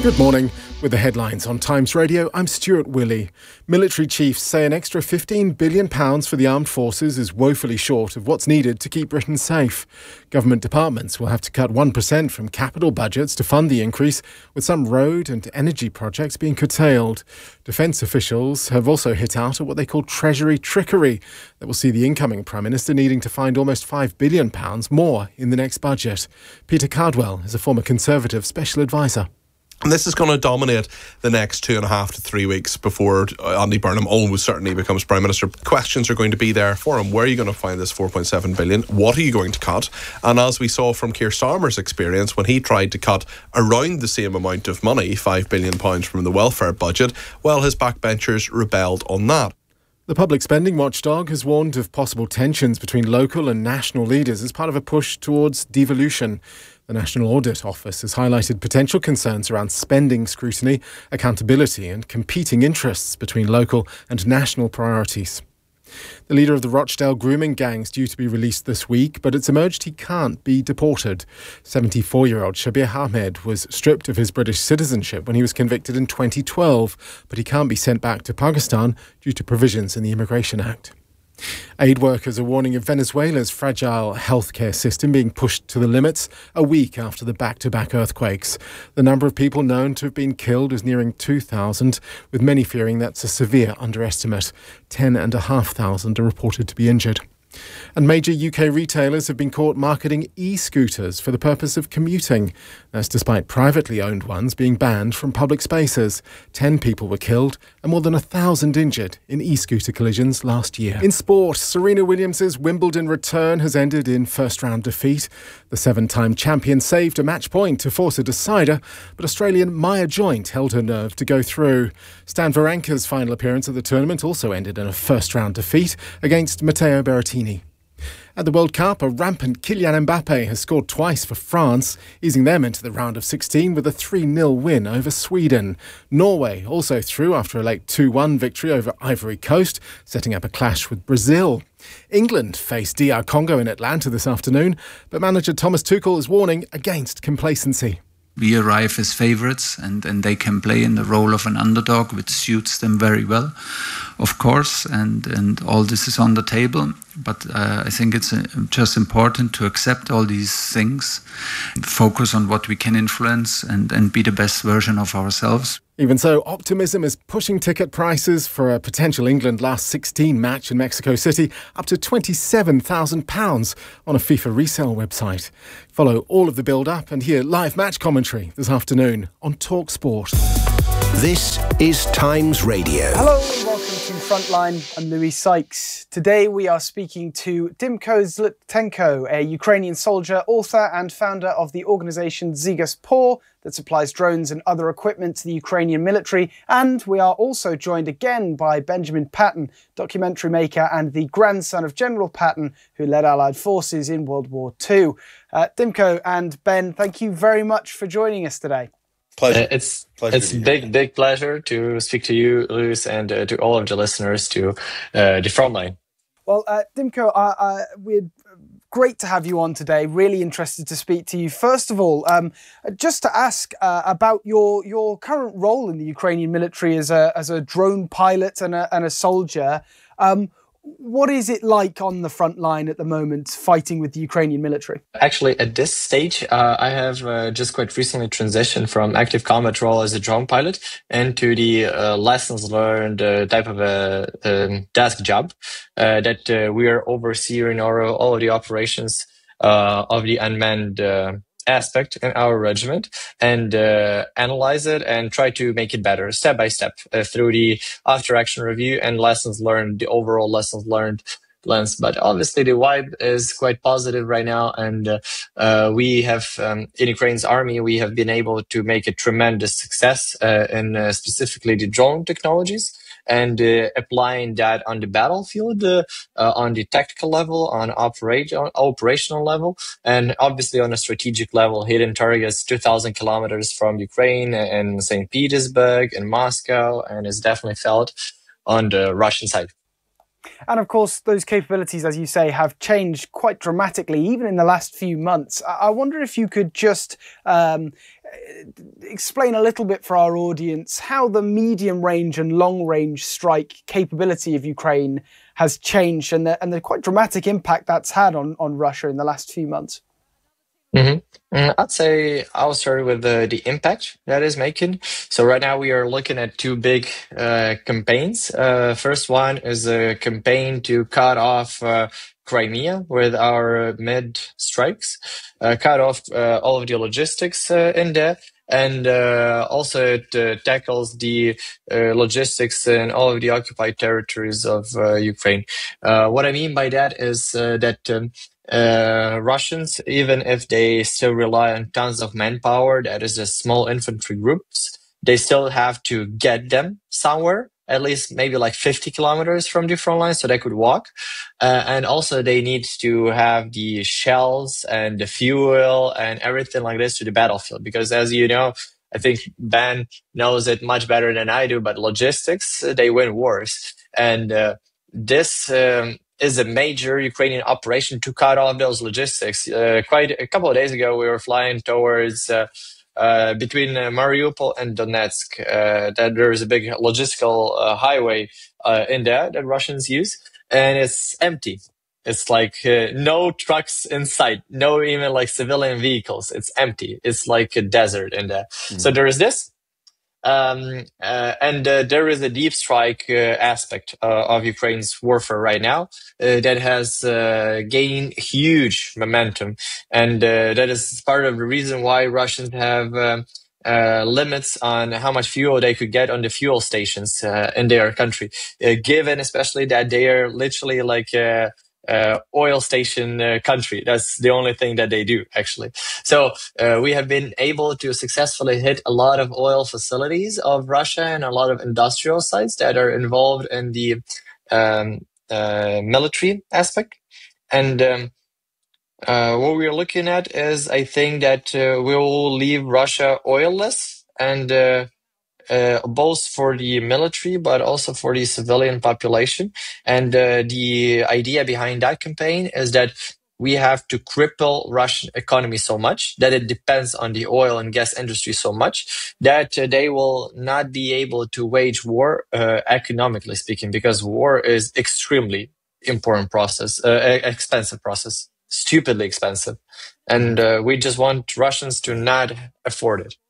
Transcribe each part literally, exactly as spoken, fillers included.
Good morning. With the headlines on Times Radio, I'm Stuart Willey. Military chiefs say an extra fifteen billion pounds for the armed forces is woefully short of what's needed to keep Britain safe. Government departments will have to cut one percent from capital budgets to fund the increase, with some road and energy projects being curtailed. Defence officials have also hit out at what they call Treasury trickery that will see the incoming Prime Minister needing to find almost five billion pounds more in the next budget. Peter Cardwell is a former Conservative special advisor. And this is going to dominate the next two and a half to three weeks before Andy Burnham almost certainly becomes Prime Minister. Questions are going to be there for him. Where are you going to find this four point seven billion? What are you going to cut? And as we saw from Keir Starmer's experience when he tried to cut around the same amount of money, five billion pounds from the welfare budget, well, his backbenchers rebelled on that. The public spending watchdog has warned of possible tensions between local and national leaders as part of a push towards devolution. The National Audit Office has highlighted potential concerns around spending scrutiny, accountability and competing interests between local and national priorities. The leader of the Rochdale grooming gang is due to be released this week, but it's emerged he can't be deported. seventy-four-year-old Shabir Ahmed was stripped of his British citizenship when he was convicted in twenty twelve, but he can't be sent back to Pakistan due to provisions in the Immigration Act. Aid workers are warning of Venezuela's fragile healthcare system being pushed to the limits a week after the back-to-back earthquakes. The number of people known to have been killed is nearing two thousand, with many fearing that's a severe underestimate. ten and a half thousand are reported to be injured. And major U K retailers have been caught marketing e-scooters for the purpose of commuting. That's despite privately owned ones being banned from public spaces. Ten people were killed and more than a thousand injured in e-scooter collisions last year. In sport, Serena Williams' Wimbledon return has ended in first-round defeat. The seven-time champion saved a match point to force a decider, but Australian Maya Joint held her nerve to go through. Stan Wawrinka's final appearance at the tournament also ended in a first-round defeat against Matteo Berrettini. At the World Cup, a rampant Kylian Mbappe has scored twice for France, easing them into the round of sixteen with a three nil win over Sweden. Norway also through after a late two one victory over Ivory Coast, setting up a clash with Brazil. England face D R Congo in Atlanta this afternoon, but manager Thomas Tuchel is warning against complacency. We arrive as favourites and, and they can play in the role of an underdog, which suits them very well, of course, and, and all this is on the table. But uh, I think it's uh, just important to accept all these things, focus on what we can influence and, and be the best version of ourselves. Even so, optimism is pushing ticket prices for a potential England last sixteen match in Mexico City up to twenty-seven thousand pounds on a FIFA resale website. Follow all of the build-up and hear live match commentary this afternoon on TalkSport. This is Times Radio. Hello and welcome to Frontline. I'm Louis Sykes. Today we are speaking to Dymcho Zlitenko, a Ukrainian soldier, author and founder of the organisation Zygos-Por that supplies drones and other equipment to the Ukrainian military. And we are also joined again by Benjamin Patton, documentary maker and the grandson of General Patton, who led Allied forces in World War Two. Uh, Dymcho and Ben, thank you very much for joining us today. Pleasure. Uh, it's pleasure it's big, big pleasure to speak to you, Louis, and uh, to all of the listeners to uh, the Frontline. Well, uh, Dymcho, uh, uh, we're great to have you on today. Really interested to speak to you. First of all, um, just to ask uh, about your your current role in the Ukrainian military as a as a drone pilot and a, and a soldier. Um, What is it like on the front line at the moment, fighting with the Ukrainian military? Actually, at this stage, uh, I have uh, just quite recently transitioned from active combat role as a drone pilot into the uh, lessons learned uh, type of a um, desk job uh, that uh, we are overseeing all, all of the operations uh, of the unmanned uh, aspect in our regiment and uh, analyze it and try to make it better step by step uh, through the after action review and lessons learned, the overall lessons learned lens. But obviously the vibe is quite positive right now, and uh, uh, we have um, in Ukraine's army we have been able to make a tremendous success uh, in uh, specifically the drone technologies. And uh, applying that on the battlefield, uh, uh, on the tactical level, on operate on operational level, and obviously on a strategic level, hitting targets two thousand kilometers from Ukraine and Saint Petersburg and Moscow, and is definitely felt on the Russian side. And of course, those capabilities, as you say, have changed quite dramatically, even in the last few months. I wonder if you could just um, explain a little bit for our audience how the medium range and long range strike capability of Ukraine has changed and the, and the quite dramatic impact that's had on, on Russia in the last few months. Mm-hmm. I'd say I'll start with the, the impact that is making. So right now we are looking at two big uh, campaigns. Uh, first one is a campaign to cut off uh, Crimea with our mid strikes, uh, cut off uh, all of the logistics uh, in there. And uh, also it uh, tackles the uh, logistics in all of the occupied territories of uh, Ukraine. Uh, what I mean by that is uh, that um, Uh, Russians, even if they still rely on tons of manpower, that is just small infantry groups, they still have to get them somewhere, at least maybe like fifty kilometers from the front line so they could walk. Uh, and also they need to have the shells and the fuel and everything like this to the battlefield. Because as you know, I think Ben knows it much better than I do, but logistics, they win wars. And uh, this... Um, is a major Ukrainian operation to cut off those logistics. Uh, quite a couple of days ago, we were flying towards uh, uh, between uh, Mariupol and Donetsk. Uh, that there is a big logistical uh, highway uh, in there that Russians use, and it's empty. It's like uh, no trucks in sight, no even like civilian vehicles. It's empty. It's like a desert in there. Mm. So there is this. Um, uh, and uh, there is a deep strike uh, aspect uh, of Ukraine's warfare right now uh, that has uh, gained huge momentum. And uh, that is part of the reason why Russians have um, uh, limits on how much fuel they could get on the fuel stations uh, in their country, uh, given especially that they are literally like uh, Uh, oil station uh, country. That's the only thing that they do, actually. So uh, we have been able to successfully hit a lot of oil facilities of Russia and a lot of industrial sites that are involved in the um, uh, military aspect. And um, uh, what we're looking at is, I think that uh, we will leave Russia oilless and uh, Uh, both for the military, but also for the civilian population. And uh, the idea behind that campaign is that we have to cripple Russian economy so much that it depends on the oil and gas industry so much that uh, they will not be able to wage war, uh, economically speaking, because war is extremely important process, uh, expensive process, stupidly expensive. And uh, we just want Russians to not afford it.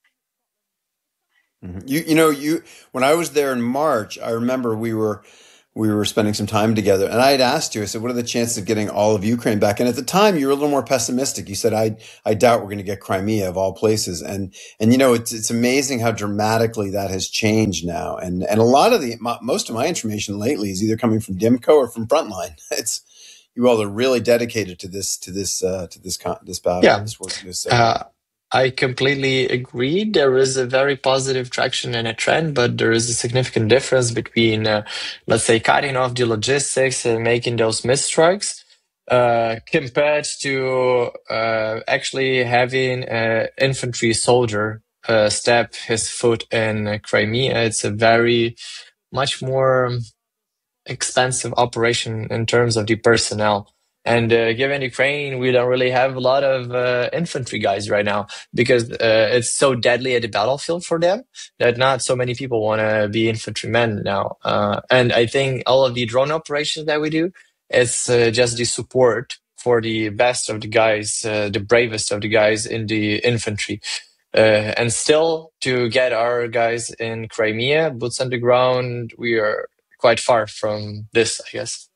You you know you when I was there in March, I remember we were we were spending some time together, and I had asked you, I said, "What are the chances of getting all of Ukraine back?" And at the time, you were a little more pessimistic. You said, "I I doubt we're going to get Crimea of all places." And and you know it's it's amazing how dramatically that has changed now. And and a lot of the most of my information lately is either coming from Dimko or from Frontline. It's you all are really dedicated to this to this uh, to this this battle. Yeah. This work, this uh, I completely agree. There is a very positive traction and a trend, but there is a significant difference between, uh, let's say, cutting off the logistics and making those misstrikes uh, compared to uh, actually having an infantry soldier uh, step his foot in Crimea. It's a very much more expensive operation in terms of the personnel. And uh, given Ukraine, we don't really have a lot of uh, infantry guys right now because uh, it's so deadly at the battlefield for them that not so many people want to be infantrymen now. Uh, and I think all of the drone operations that we do, it's uh, just the support for the best of the guys, uh, the bravest of the guys in the infantry. Uh, and still, to get our guys in Crimea, boots on the ground, we are quite far from this, I guess.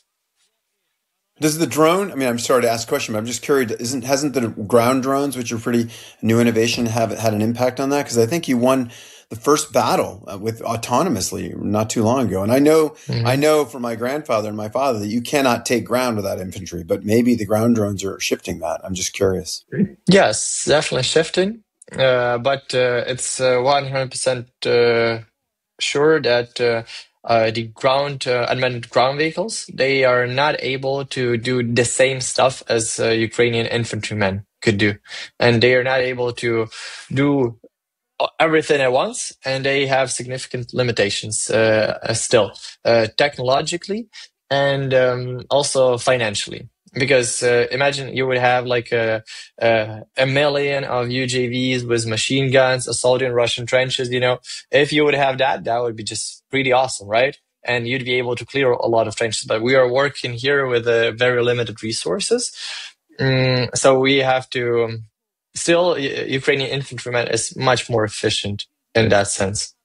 Does the drone, I mean, I'm sorry to ask a question, but I'm just curious, isn't, hasn't the ground drones, which are pretty new innovation, have had an impact on that? Because I think you won the first battle with autonomously not too long ago. And I know, mm-hmm. I know from my grandfather and my father that you cannot take ground without infantry, but maybe the ground drones are shifting that. I'm just curious. Yes, definitely shifting. Uh, but uh, it's uh, one hundred percent uh, sure that uh, Uh, the ground uh, unmanned ground vehicles, they are not able to do the same stuff as uh, Ukrainian infantrymen could do, and they are not able to do everything at once, and they have significant limitations uh, still uh, technologically. and um, also financially. Because uh, imagine you would have like a, a a million of U J Vs with machine guns assaulting Russian trenches. You know, if you would have that, that would be just pretty awesome, right? And you'd be able to clear a lot of trenches. But we are working here with uh, very limited resources, mm, so we have to. Um, still, Ukrainian infantryman is much more efficient in that sense.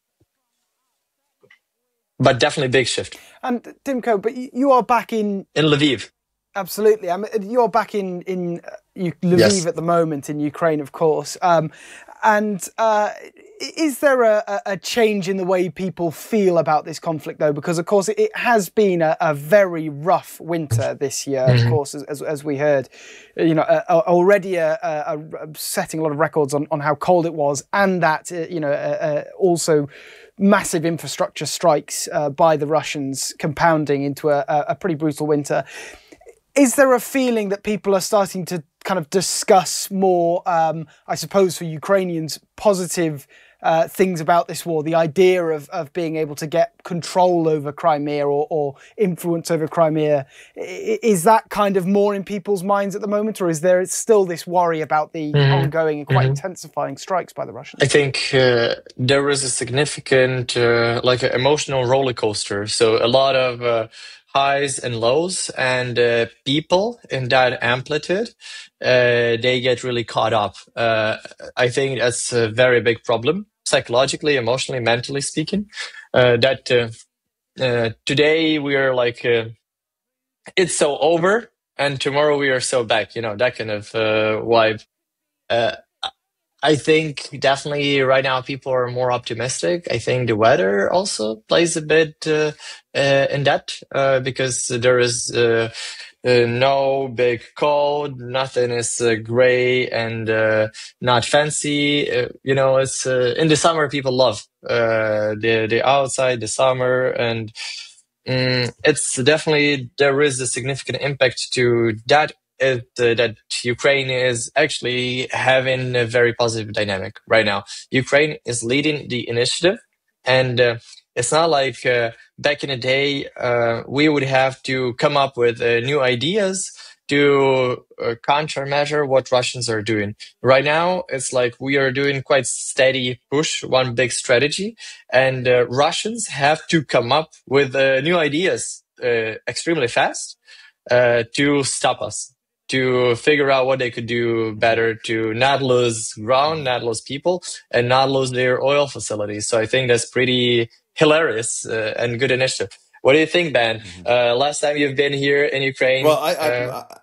But definitely big shift. And Dimko, but you are back in in Lviv. Absolutely. I mean, you're back in, in Lviv yes. at the moment in Ukraine, of course. Um, and uh, is there a, a change in the way people feel about this conflict, though? Because, of course, it has been a, a very rough winter this year, mm-hmm. of course, as, as we heard. You know, uh, already uh, uh, setting a lot of records on, on how cold it was, and that, uh, you know, uh, uh, also massive infrastructure strikes uh, by the Russians compounding into a, a pretty brutal winter. Is there a feeling that people are starting to kind of discuss more, um, I suppose for Ukrainians, positive uh, things about this war, the idea of, of being able to get control over Crimea or, or influence over Crimea? Is that kind of more in people's minds at the moment, or is there still this worry about the mm-hmm. ongoing and quite mm-hmm. intensifying strikes by the Russians? I think uh, there is a significant, uh, like an emotional roller coaster. So a lot of uh, highs and lows, and uh, people in that amplitude, uh, they get really caught up. Uh, I think that's a very big problem, psychologically, emotionally, mentally speaking, uh, that uh, uh, today we are like, uh, it's so over, and tomorrow we are so back, you know, that kind of uh, vibe. Uh, I think definitely right now people are more optimistic. I think the weather also plays a bit uh, uh, in that uh, because there is uh, uh, no big cold, nothing is uh, gray and uh, not fancy. Uh, you know, it's uh, in the summer people love uh, the the outside, the summer, and um, it's definitely there is a significant impact to that. It, uh, that Ukraine is actually having a very positive dynamic right now. Ukraine is leading the initiative, and uh, it's not like uh, back in the day uh, we would have to come up with uh, new ideas to uh, countermeasure what Russians are doing. Right now, it's like we are doing quite steady push, one big strategy, and uh, Russians have to come up with uh, new ideas uh, extremely fast uh, to stop us, to figure out what they could do better to not lose ground, not lose people, and not lose their oil facilities. So I think that's pretty hilarious uh, and good initiative. What do you think, Ben? Mm-hmm. Uh, last time you've been here in Ukraine. Well, I, I, uh, I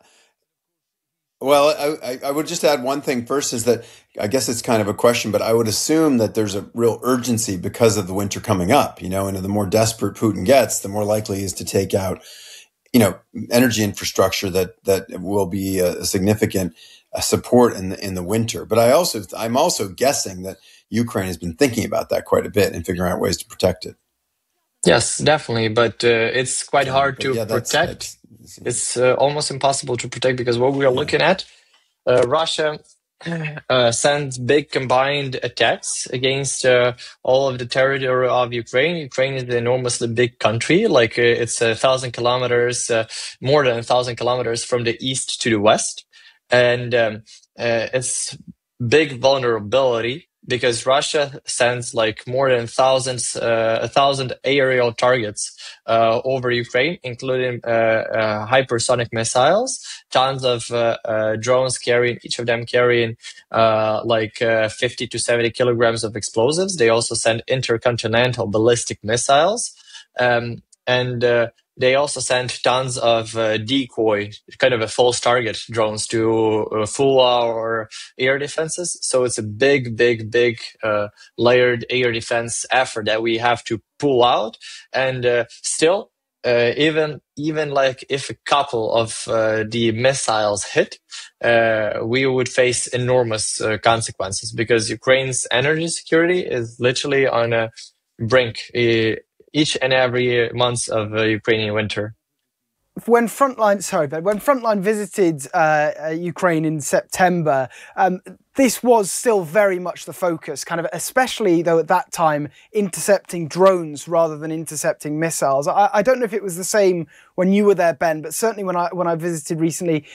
well, I, I would just add one thing first is that I guess it's kind of a question, but I would assume that there's a real urgency because of the winter coming up, you know, and the more desperate Putin gets, the more likely he is to take out, you know, energy infrastructure that that will be a significant uh, support in the in the winter. But I also I'm also guessing that Ukraine has been thinking about that quite a bit and figuring out ways to protect it. Yes, definitely, but uh, it's quite hard to yeah, protect. That's, that's, it's uh, almost impossible to protect because what we are yeah. looking at, uh, Russia uh, sends big combined attacks against uh, all of the territory of Ukraine. Ukraine is an enormously big country, like uh, it's a thousand kilometers, uh, more than a thousand kilometers from the east to the west, and um, uh, it's big vulnerability. Because Russia sends like more than thousands, uh, a thousand aerial targets uh, over Ukraine, including uh, uh, hypersonic missiles, tons of uh, uh, drones carrying, each of them carrying uh, like uh, fifty to seventy kilograms of explosives. They also send intercontinental ballistic missiles, um, and uh, they also sent tons of uh, decoy, kind of a false target drones to uh, fool our air defenses. So it's a big, big, big uh, layered air defense effort that we have to pull out. And uh, still, uh, even even like if a couple of uh, the missiles hit, uh, we would face enormous uh, consequences because Ukraine's energy security is literally on a brink. Uh, each and every month of uh, Ukrainian winter. when Frontline, sorry, but when Frontline visited uh, uh, Ukraine in September, um, this was still very much the focus, kind of, especially though at that time, intercepting drones rather than intercepting missiles. I, I don't know if it was the same when you were there, Ben, but certainly when I when I visited recently,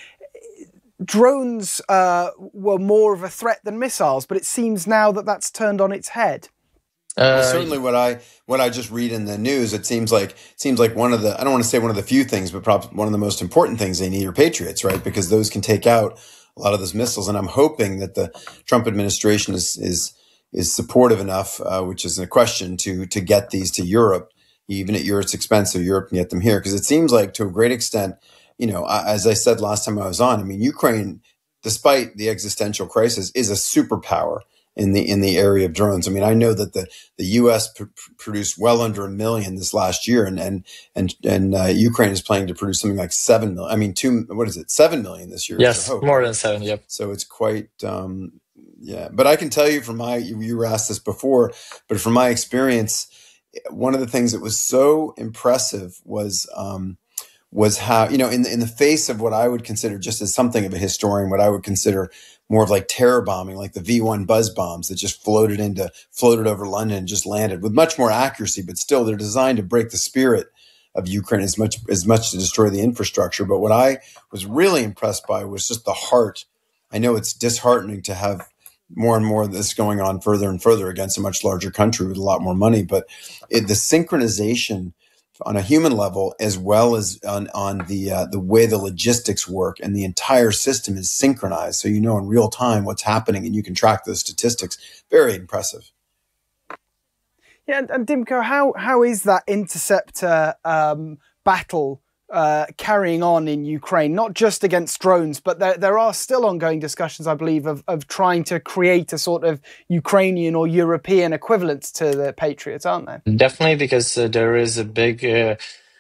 drones uh, were more of a threat than missiles. But it seems now that that's turned on its head. Well, certainly, what I what I just read in the news, it seems like it seems like one of the I don't want to say one of the few things, but probably one of the most important things they need are Patriots, right? Because those can take out a lot of those missiles. And I'm hoping that the Trump administration is is is supportive enough, uh, which is a question, to to get these to Europe, even at Europe's expense, so Europe can get them here. Because it seems like, to a great extent, you know, as I said last time I was on, I mean, Ukraine, despite the existential crisis, is a superpower in the in the area of drones. I mean, I know that the the U S pr- produced well under a million this last year, and and and and uh, Ukraine is planning to produce something like seven million. I mean, two. What is it? Seven million this year. Yes, more than seven. Yep. So it's quite. Um, yeah, but I can tell you from my you, you were asked this before, but from my experience, one of the things that was so impressive was. Um, was how, you know, in the, in the face of what I would consider, just as something of a historian, what I would consider more of like terror bombing, like the V one buzz bombs that just floated into, floated over London and just landed with much more accuracy, but still they're designed to break the spirit of Ukraine as much, as much to destroy the infrastructure. But what I was really impressed by was just the heart. I know it's disheartening to have more and more of this going on further and further against a much larger country with a lot more money, but it, the synchronization on a human level, as well as on, on the uh, the way the logistics work, and the entire system is synchronized. So you know in real time what's happening, and you can track those statistics. Very impressive. Yeah, and, and Dymcho, how how is that interceptor um, battle uh, carrying on in Ukraine? Not just against drones, but there there are still ongoing discussions, I believe, of of trying to create a sort of Ukrainian or European equivalent to the Patriots, aren't there? Definitely, because uh, there is a big uh,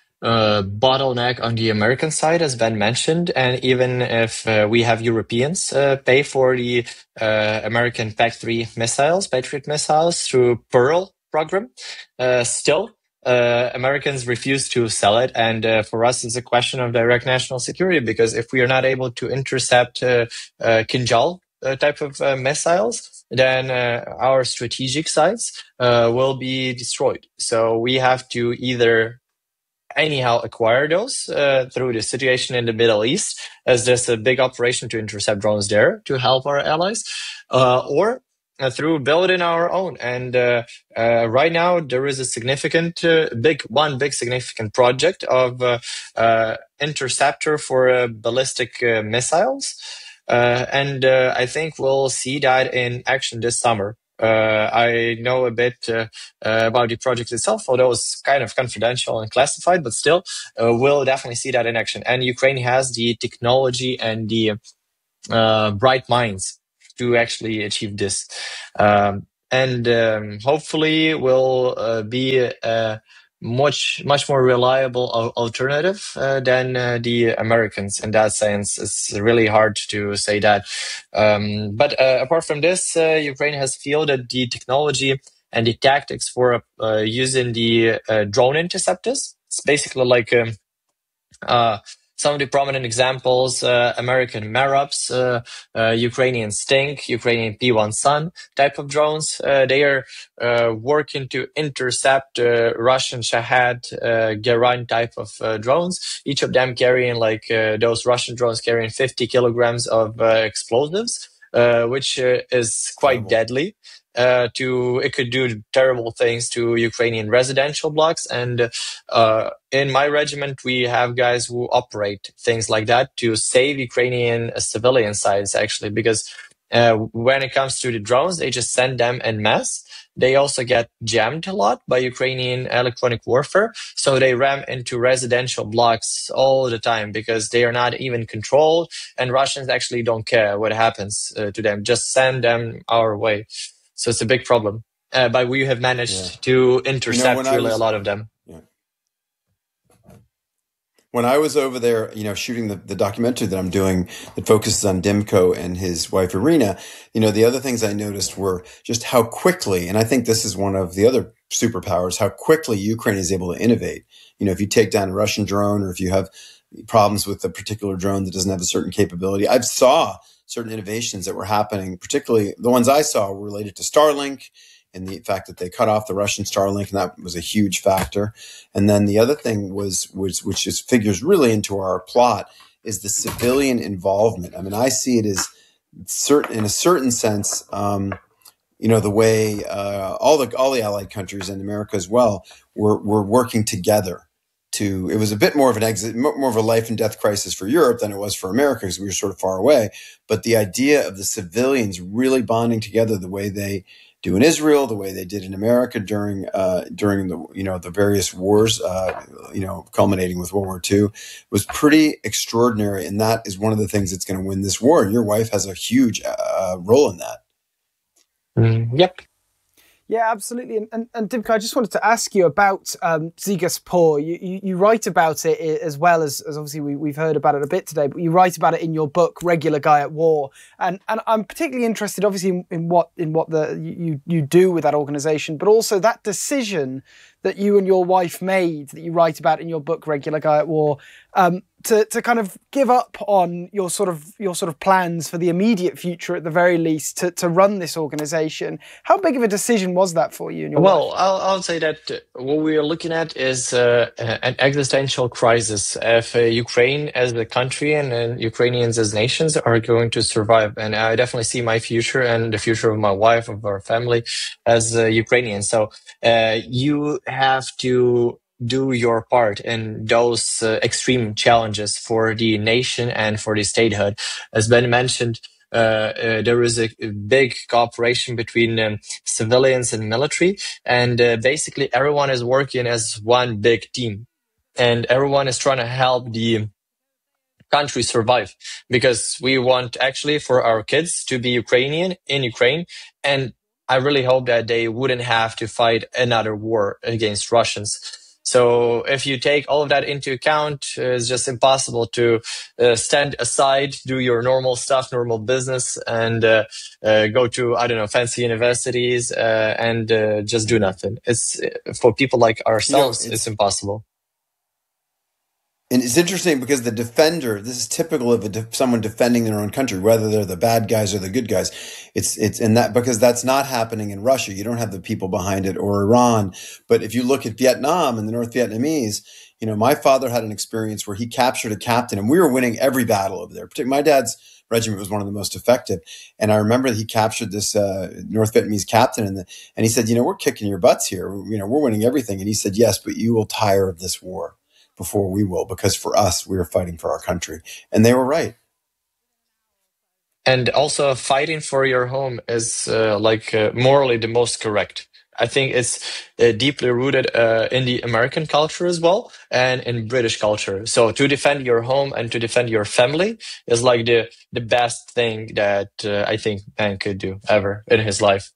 uh, bottleneck on the American side, as Ben mentioned. And even if uh, we have Europeans uh, pay for the uh, American P A C three missiles, Patriot missiles, through Pearl program, uh, still, uh, Americans refuse to sell it. And uh, for us, it's a question of direct national security, because if we are not able to intercept uh, uh, Kinjal uh, type of uh, missiles, then uh, our strategic sites uh, will be destroyed. So we have to either anyhow acquire those uh, through the situation in the Middle East, as there's a big operation to intercept drones there to help our allies, uh, or uh, through building our own. And uh, uh, right now there is a significant, uh, big one big significant project of uh, uh, interceptor for uh, ballistic uh, missiles. Uh, and uh, I think we'll see that in action this summer. Uh, I know a bit uh, uh, about the project itself, although it's kind of confidential and classified, but still, uh, we'll definitely see that in action. And Ukraine has the technology and the uh, bright minds to actually achieve this. Um, and um, hopefully will uh, be a much, much more reliable alternative uh, than uh, the Americans. In that sense, it's really hard to say that. Um, but uh, apart from this, uh, Ukraine has fielded the technology and the tactics for uh, using the uh, drone interceptors. It's basically like um, uh, some of the prominent examples, uh, American Merops, uh, uh, Ukrainian Stink, Ukrainian P one Sun type of drones. Uh, they are uh, working to intercept uh, Russian Shahed, uh, Geran type of uh, drones, each of them carrying like uh, those Russian drones carrying fifty kilograms of uh, explosives, uh, which uh, is quite Terrible. deadly. Uh, to it could do terrible things to Ukrainian residential blocks, and uh, in my regiment we have guys who operate things like that to save Ukrainian uh, civilian sites, actually, because uh, when it comes to the drones, they just send them en masse. They also get jammed a lot by Ukrainian electronic warfare, so they ram into residential blocks all the time because they are not even controlled, and Russians actually don't care what happens uh, to them. Just send them our way. So it's a big problem, uh, but we have managed yeah. to intercept you know, really was, a lot of them. Yeah. When I was over there, you know, shooting the, the documentary that I'm doing that focuses on Dymcho and his wife, Irina, you know, the other things I noticed were just how quickly, and I think this is one of the other superpowers, how quickly Ukraine is able to innovate. You know, if you take down a Russian drone, or if you have problems with a particular drone that doesn't have a certain capability. I saw certain innovations that were happening, particularly the ones I saw were related to Starlink and the fact that they cut off the Russian Starlink, and that was a huge factor. And then the other thing was, was which is figures really into our plot, is the civilian involvement. I mean, I see it as certain, in a certain sense, um, you know, the way uh, all the all the allied countries and America as well were were working together. To it was a bit more of an exit, more of a life and death crisis for Europe than it was for America, because we were sort of far away. But the idea of the civilians really bonding together the way they do in Israel, the way they did in America during uh, during the you know the various wars, uh, you know, culminating with World War Two, was pretty extraordinary, and that is one of the things that's going to win this war. And your wife has a huge uh, role in that. Mm, yep. Yeah, absolutely. And, and, and Dimka, I just wanted to ask you about um, Zigaspor. You, you, you write about it as well as, as obviously we, we've heard about it a bit today, but you write about it in your book, Regular Guy at War. And and I'm particularly interested, obviously, in, in what in what the you, you do with that organisation, but also that decision that you and your wife made, that you write about in your book, Regular Guy at War, um, to to kind of give up on your sort of your sort of plans for the immediate future, at the very least, to to run this organisation. How big of a decision was that for you and your Well, wife? I'll, I'll say that what we are looking at is uh, an existential crisis. If uh, Ukraine as a country and uh, Ukrainians as nations are going to survive, and I definitely see my future and the future of my wife, of our family, as uh, Ukrainians. So uh, you have to do your part in those uh, extreme challenges for the nation and for the statehood. As Ben mentioned, uh, uh, there is a, a big cooperation between um, civilians and military, and uh, basically everyone is working as one big team, and everyone is trying to help the country survive, because we want actually for our kids to be Ukrainian in Ukraine, and I really hope that they wouldn't have to fight another war against Russians. So if you take all of that into account, uh, it's just impossible to uh, stand aside, do your normal stuff, normal business, and uh, uh, go to, I don't know, fancy universities uh, and uh, just do nothing. It's for people like ourselves, you know, it's, it's impossible. And it's interesting because the defender, this is typical of a de- someone defending their own country, whether they're the bad guys or the good guys. It's, it's in that, because that's not happening in Russia. You don't have the people behind it, or Iran. But if you look at Vietnam and the North Vietnamese, you know, my father had an experience where he captured a captain and we were winning every battle over there. My dad's regiment was one of the most effective. And I remember that he captured this uh, North Vietnamese captain, and, the, and he said, you know, we're kicking your butts here. You know, we're winning everything. And he said, yes, but you will tire of this war before we will, because for us, we are fighting for our country. And they were right. And also fighting for your home is uh, like uh, morally the most correct. I think it's uh, deeply rooted uh, in the American culture as well, and in British culture. So to defend your home and to defend your family is like the, the best thing that uh, I think man could do ever in his life.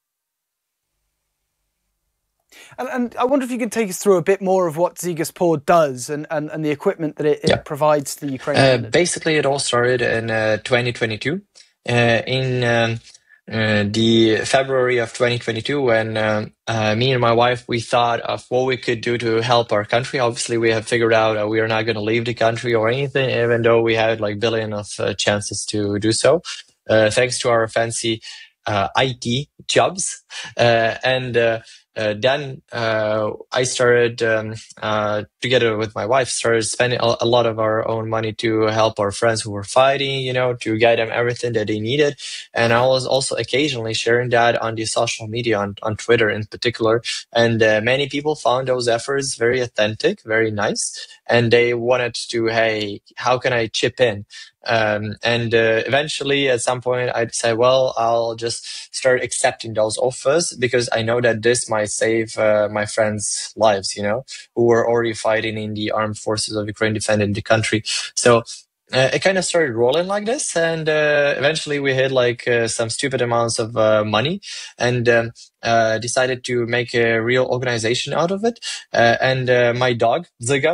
And, and I wonder if you can take us through a bit more of what Zigaspor does and, and, and the equipment that it, it yeah. provides to the Ukrainian. Uh, basically, it all started in uh, twenty twenty-two. Uh, in um, uh, the February of twenty twenty-two, when uh, uh, me and my wife, we thought of what we could do to help our country. Obviously, we have figured out that we are not going to leave the country or anything, even though we had like billion of uh, chances to do so, uh, thanks to our fancy uh, I T jobs. Uh, and uh, Uh, then uh, I started, um, uh, together with my wife, started spending a, a lot of our own money to help our friends who were fighting, you know, to guide them everything that they needed. And I was also occasionally sharing that on the social media, on, on Twitter in particular. And uh, many people found those efforts very authentic, very nice. And they wanted to, hey, how can I chip in? Um, and uh, eventually, at some point, I decided, well, I'll just start accepting those offers, because I know that this might save uh, my friends' lives, you know, who were already fighting in the armed forces of Ukraine, defending the country. So uh, it kind of started rolling like this, and uh, eventually we hit like uh, some stupid amounts of uh, money, and um, uh, decided to make a real organization out of it. Uh, and uh, my dog, Ziga,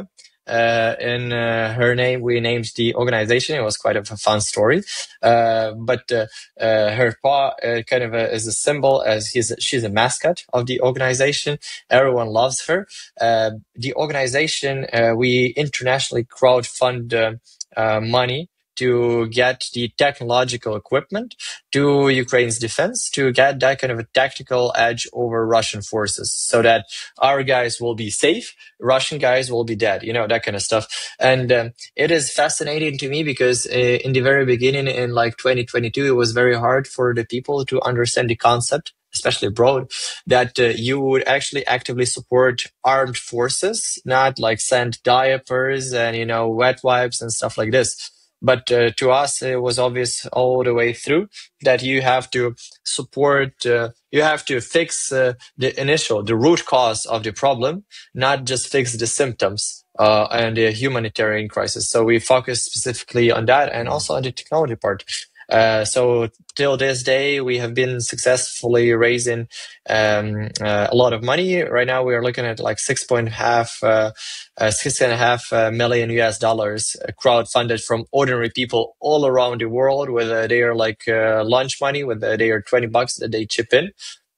Uh, in uh, her name, we named the organization. It was quite a fun story. Uh, but uh, uh, her paw uh, kind of a, is a symbol, as he's a, she's a mascot of the organization. Everyone loves her. Uh, the organization, uh, we internationally crowdfund uh, uh, money to get the technological equipment to Ukraine's defense, to get that kind of a tactical edge over Russian forces, so that our guys will be safe, Russian guys will be dead, you know, that kind of stuff. And um, it is fascinating to me because uh, in the very beginning, in like twenty twenty-two, it was very hard for the people to understand the concept, especially abroad, that uh, you would actually actively support armed forces, not like send diapers and, you know, wet wipes and stuff like this. But uh, to us, it was obvious all the way through that you have to support, uh, you have to fix uh, the initial, the root cause of the problem, not just fix the symptoms uh, and the humanitarian crisis. So we focused specifically on that and also on the technology part. Uh, so till this day, we have been successfully raising um, uh, a lot of money. Right now, we are looking at like six point half, uh, uh, six and a half uh, million U S dollars uh, crowdfunded from ordinary people all around the world with uh, their like uh, lunch money, with uh, their twenty bucks that they chip in.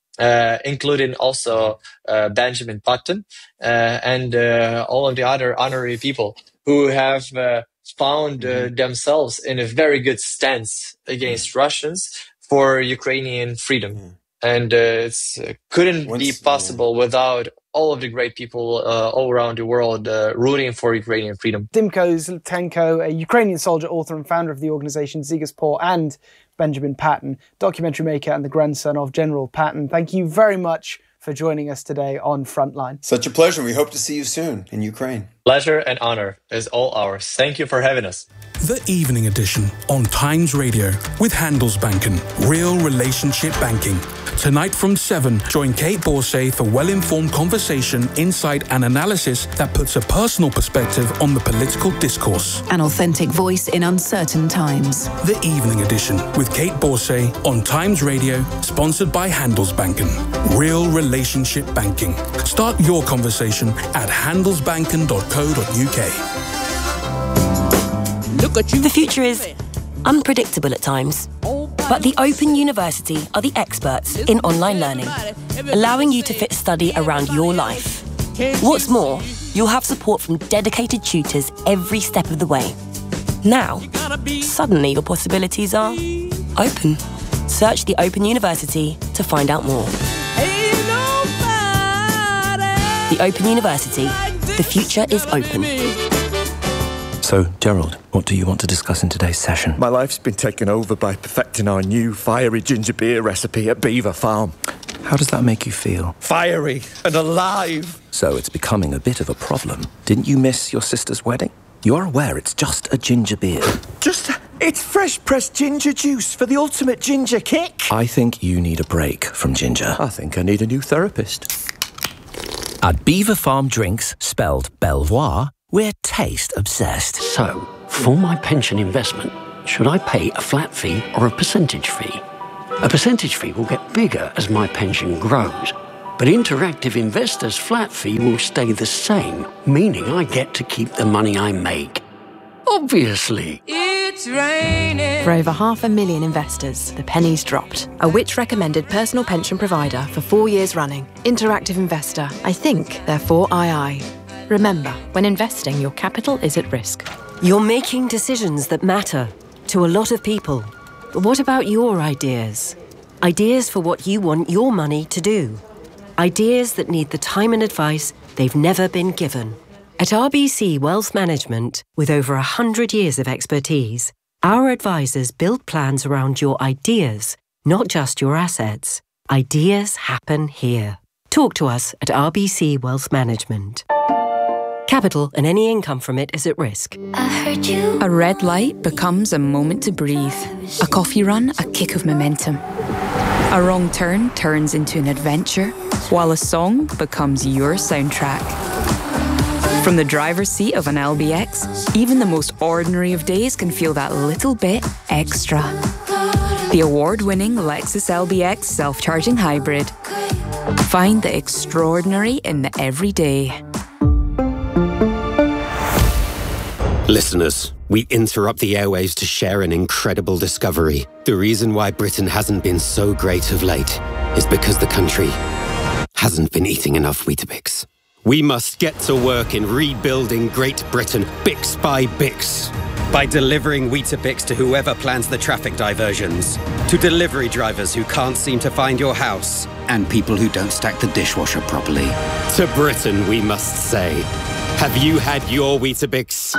Uh, including also uh, Benjamin Button uh, and uh, all of the other honorary people who have uh, found uh, themselves in a very good stance against Russians for Ukrainian freedom. Mm. And uh, it's uh, couldn't Once, be possible yeah. without all of the great people uh, all around the world uh, rooting for Ukrainian freedom. Dymko Zhlytenko, a Ukrainian soldier, author and founder of the organization Zygos-Por, and Benjamin Patton, documentary maker and the grandson of General Patton. Thank you very much for joining us today on Frontline. Such a pleasure. We hope to see you soon in Ukraine. Pleasure and honor is all ours. Thank you for having us. The Evening Edition on Times Radio with Handelsbanken, real relationship banking. Tonight from seven, join Kate Borsay for well-informed conversation, insight and analysis that puts a personal perspective on the political discourse. An authentic voice in uncertain times. The Evening Edition with Kate Borsay on Times Radio, sponsored by Handelsbanken. Real relationship banking. Start your conversation at handelsbanken dot co dot uk. Look at you. The future is unpredictable at times. But the Open University are the experts in online learning, allowing you to fit study around your life. What's more, you'll have support from dedicated tutors every step of the way. Now, suddenly your possibilities are open. Search the Open University to find out more. The Open University. The future is open. So, Gerald, what do you want to discuss in today's session? My life's been taken over by perfecting our new fiery ginger beer recipe at Beaver Farm. How does that make you feel? Fiery and alive! So it's becoming a bit of a problem. Didn't you miss your sister's wedding? You are aware it's just a ginger beer. Just... It's fresh-pressed ginger juice for the ultimate ginger kick. I think you need a break from ginger. I think I need a new therapist. At Beaver Farm Drinks, spelled Belvoir, we're taste obsessed. So, for my pension investment, should I pay a flat fee or a percentage fee? A percentage fee will get bigger as my pension grows, but Interactive Investor's flat fee will stay the same, meaning I get to keep the money I make. Obviously. It's raining. For over half a million investors, the penny's dropped. A Which-recommended personal pension provider for four years running. Interactive Investor. I think, therefore I I. Remember, when investing, your capital is at risk. You're making decisions that matter to a lot of people. But what about your ideas? Ideas for what you want your money to do. Ideas that need the time and advice they've never been given. At R B C Wealth Management, with over one hundred years of expertise, our advisors build plans around your ideas, not just your assets. Ideas happen here. Talk to us at R B C Wealth Management. Capital and any income from it is at risk. I heard you. A red light becomes a moment to breathe. A coffee run, a kick of momentum. A wrong turn turns into an adventure, while a song becomes your soundtrack. From the driver's seat of an L B X, even the most ordinary of days can feel that little bit extra. The award-winning Lexus L B X self-charging hybrid. Find the extraordinary in the everyday. Listeners, we interrupt the airwaves to share an incredible discovery. The reason why Britain hasn't been so great of late is because the country hasn't been eating enough Weetabix. We must get to work in rebuilding Great Britain, Bix by Bix. By delivering Weetabix to whoever plans the traffic diversions, to delivery drivers who can't seem to find your house, and people who don't stack the dishwasher properly. To Britain, we must say, have you had your Weetabix?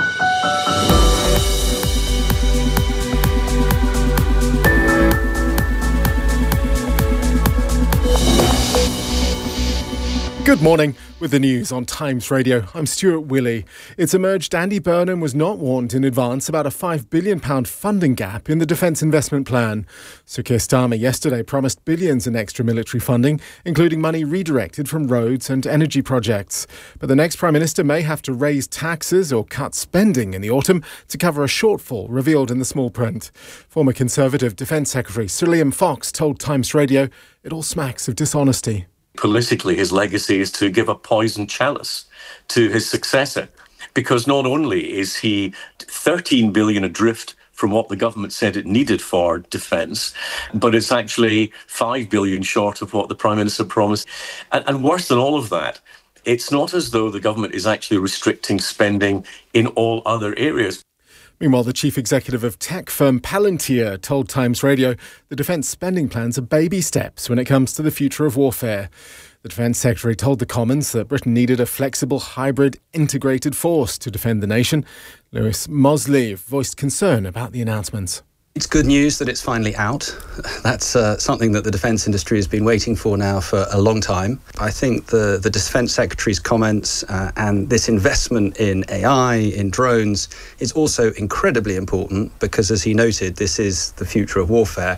Good morning. With the news on Times Radio, I'm Stuart Willey. It's emerged Andy Burnham was not warned in advance about a five billion pounds funding gap in the Defence Investment Plan. Sir Keir Starmer yesterday promised billions in extra military funding, including money redirected from roads and energy projects. But the next Prime Minister may have to raise taxes or cut spending in the autumn to cover a shortfall revealed in the small print. Former Conservative Defence Secretary Sir Liam Fox told Times Radio it all smacks of dishonesty. Politically, his legacy is to give a poisoned chalice to his successor, because not only is he thirteen billion adrift from what the government said it needed for defence, but it's actually five billion short of what the Prime Minister promised. And, and worse than all of that, it's not as though the government is actually restricting spending in all other areas. Meanwhile, the chief executive of tech firm Palantir told Times Radio the defence spending plans are baby steps when it comes to the future of warfare. The Defence Secretary told the Commons that Britain needed a flexible, hybrid, integrated force to defend the nation. Lewis Mosley voiced concern about the announcements. It's good news that it's finally out. That's uh, something that the defence industry has been waiting for now for a long time. I think the, the Defence Secretary's comments uh, and this investment in A I, in drones, is also incredibly important because, as he noted, this is the future of warfare.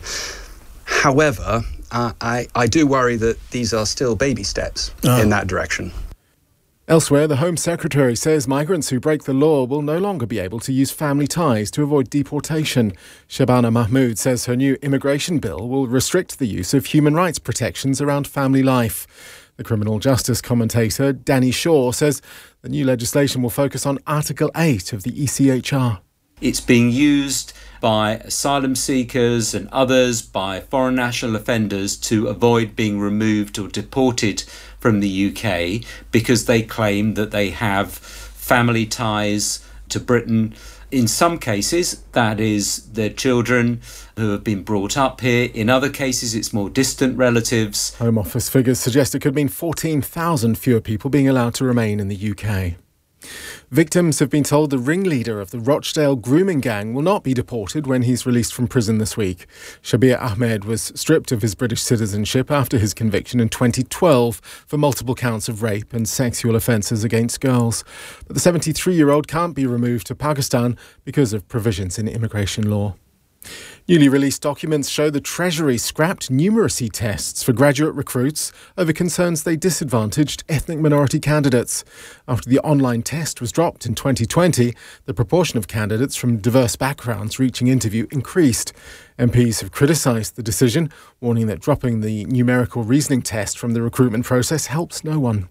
However, uh, I, I do worry that these are still baby steps oh. in that direction. Elsewhere, the Home Secretary says migrants who break the law will no longer be able to use family ties to avoid deportation. Shabana Mahmood says her new immigration bill will restrict the use of human rights protections around family life. The criminal justice commentator Danny Shaw says the new legislation will focus on Article eight of the E C H R. It's being used by asylum seekers and others, by foreign national offenders, to avoid being removed or deported from the U K because they claim that they have family ties to Britain. In some cases, that is their children who have been brought up here. In other cases, it's more distant relatives. Home Office figures suggest it could mean fourteen thousand fewer people being allowed to remain in the U K. Victims have been told the ringleader of the Rochdale grooming gang will not be deported when he's released from prison this week. Shabir Ahmed was stripped of his British citizenship after his conviction in twenty twelve for multiple counts of rape and sexual offences against girls. But the seventy-three-year-old can't be removed to Pakistan because of provisions in immigration law. Newly released documents show the Treasury scrapped numeracy tests for graduate recruits over concerns they disadvantaged ethnic minority candidates. After the online test was dropped in twenty twenty, the proportion of candidates from diverse backgrounds reaching interview increased. M Ps have criticised the decision, warning that dropping the numerical reasoning test from the recruitment process helps no one.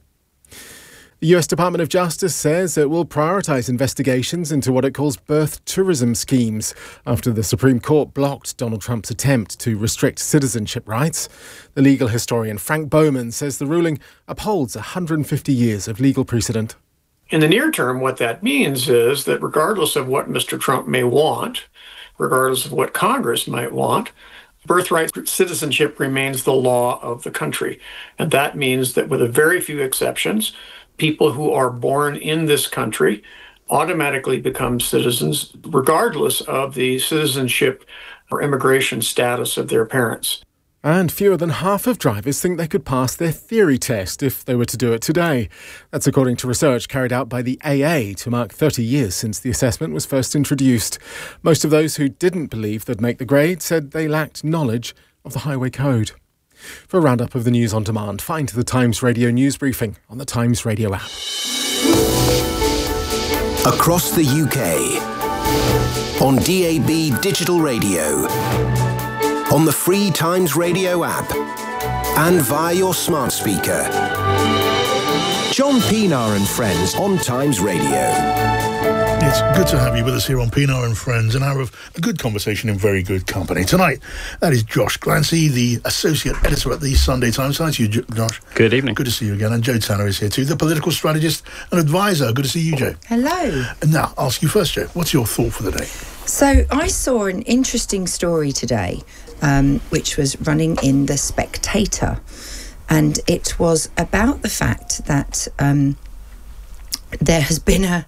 The U S Department of Justice says it will prioritise investigations into what it calls birth tourism schemes after the Supreme Court blocked Donald Trump's attempt to restrict citizenship rights. The legal historian Frank Bowman says the ruling upholds one hundred fifty years of legal precedent. In the near term, what that means is that regardless of what Mister Trump may want, regardless of what Congress might want, birthright citizenship remains the law of the country. And that means that with a very few exceptions, people who are born in this country automatically become citizens, regardless of the citizenship or immigration status of their parents. And fewer than half of drivers think they could pass their theory test if they were to do it today. That's according to research carried out by the A A to mark thirty years since the assessment was first introduced. Most of those who didn't believe they'd make the grade said they lacked knowledge of the highway code. For a roundup of the news on demand, find the Times Radio news briefing on the Times Radio app. Across the U K, on D A B digital radio, on the free Times Radio app, and via your smart speaker. John Pienaar and Friends on Times Radio. It's good to have you with us here on Pienaar and Friends, an hour of a good conversation in very good company. Tonight, that is Josh Glancy, the Associate Editor at the Sunday Times. Hi to you, Josh. Good evening. Good to see you again. And Joe Tanner is here too, the political strategist and advisor. Good to see you, Joe. Hello. And now, I'll ask you first, Joe, what's your thought for the day? So, I saw an interesting story today, um, which was running in The Spectator. And it was about the fact that um, there has been a...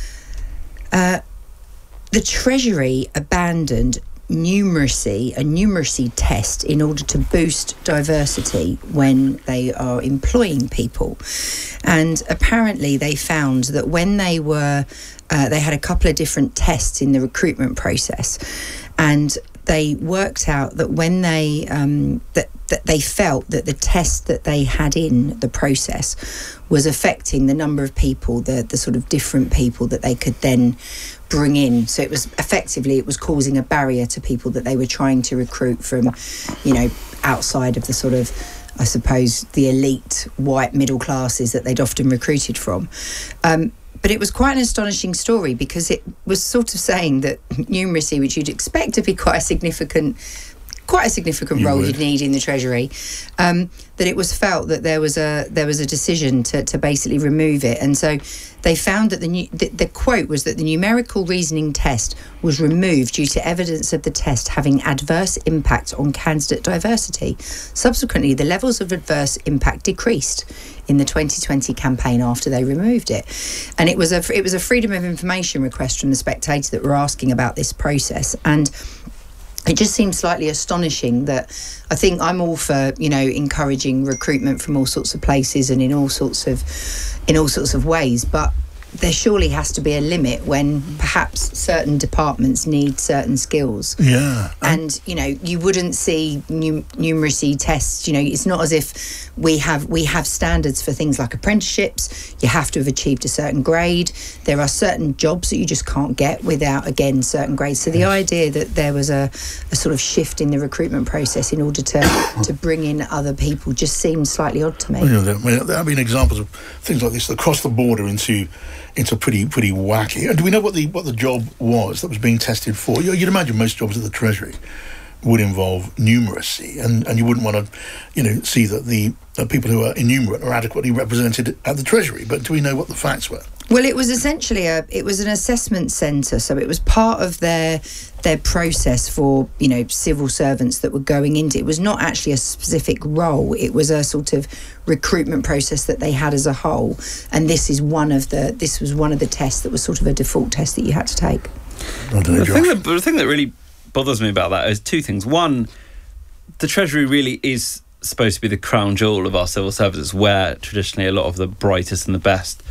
Uh, the Treasury abandoned numeracy, a numeracy test, in order to boost diversity when they are employing people. And apparently they found that when they were, uh, they had a couple of different tests in the recruitment process, and they worked out that when they um, that that they felt that the test that they had in the process was affecting the number of people, the the sort of different people that they could then bring in. So it was effectively it was causing a barrier to people that they were trying to recruit from, you know, outside of the sort of, I suppose, the elite white middle classes that they'd often recruited from. Um, But it was quite an astonishing story, because it was sort of saying that numeracy, which you'd expect to be quite a significant, quite a significant you role would. you'd need in the Treasury, um, that it was felt that there was a there was a decision to, to basically remove it. And so they found that the, new, the the quote was that the numerical reasoning test was removed due to evidence of the test having adverse impact on candidate diversity. Subsequently, the levels of adverse impact decreased in the twenty twenty campaign after they removed it. And it was a it was a freedom of information request from The Spectator that were asking about this process. And it just seems slightly astonishing that, I think I'm all for, you know, encouraging recruitment from all sorts of places and in all sorts of in all sorts of ways, but there surely has to be a limit when perhaps certain departments need certain skills. Yeah. And, you know, you wouldn't see num- numeracy tests. You know, it's not as if we have we have standards for things like apprenticeships. You have to have achieved a certain grade. There are certain jobs that you just can't get without, again, certain grades. So the yes. idea that there was a, a sort of shift in the recruitment process in order to, to bring in other people just seems slightly odd to me. Well, you know, there, there have been examples of things like this that cross the border into... It's a pretty pretty wacky. And do we know what the what the job was that was being tested for? You'd imagine most jobs at the Treasury would involve numeracy, and, and you wouldn't want to, you know, see that the uh, people who are innumerate are adequately represented at the Treasury. But do we know what the facts were? Well, it was essentially a it was an assessment centre, so it was part of their their process for, you know, civil servants that were going into it. It was not actually a specific role. It was a sort of recruitment process that they had as a whole, and this is one of the this was one of the tests that was sort of a default test that you had to take. I don't know, the, thing that, the thing that really bothers me about that is two things. One, the Treasury really is supposed to be the crown jewel of our civil services, where traditionally a lot of the brightest and the best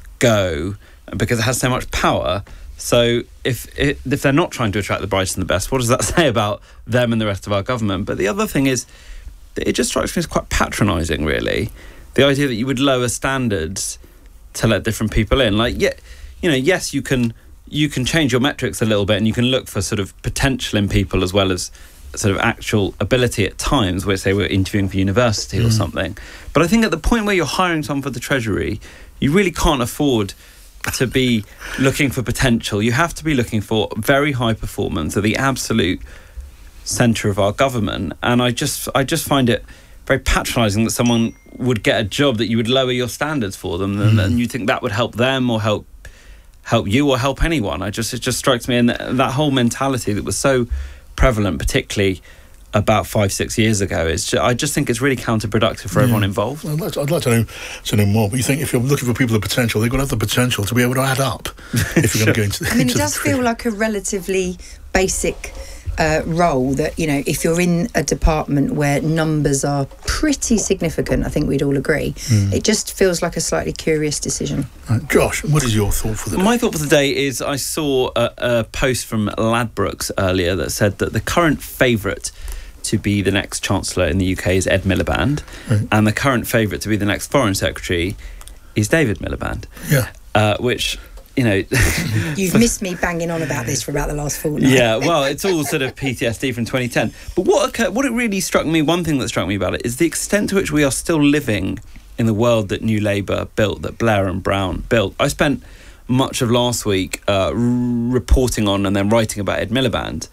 go, because it has so much power. So if it, if they're not trying to attract the brightest and the best, what does that say about them and the rest of our government? But the other thing is, it just strikes me as quite patronising, really. The idea that you would lower standards to let different people in. Like, yeah, you know, yes, you can you can change your metrics a little bit, and you can look for sort of potential in people as well as sort of actual ability at times, where say we're interviewing for university mm. or something. But I think at the point where you're hiring someone for the Treasury, you really can't afford to be looking for potential. You have to be looking for very high performance at the absolute centre of our government. And I just I just find it very patronising that someone would get a job that you would lower your standards for them, mm. and, and you think that would help them or help help you or help anyone. I just it just strikes me, and that, that whole mentality that was so prevalent, particularly about five, six years ago, is just, I just think it's really counterproductive for yeah. everyone involved. I'd like, to, I'd like to know to know more, but you think if you're looking for people with potential, they've got to have the potential to be able to add up if you're going to go into the I mean, it does feel like a relatively basic uh, role that, you know, if you're in a department where numbers are pretty significant, I think we'd all agree, mm. it just feels like a slightly curious decision. Right. Josh, what is your thought for the day? My thought for the day is I saw a, a post from Ladbrokes earlier that said that the current favourite to be the next Chancellor in the U K is Ed Miliband, right. and the current favourite to be the next Foreign Secretary is David Miliband. Yeah. Uh, which, you know... You've missed me banging on about this for about the last fortnight. Yeah, well, it's all sort of P T S D from twenty ten. But what occurred, what it really struck me, one thing that struck me about it, is the extent to which we are still living in the world that New Labour built, that Blair and Brown built. I spent much of last week uh, r- reporting on and then writing about Ed Miliband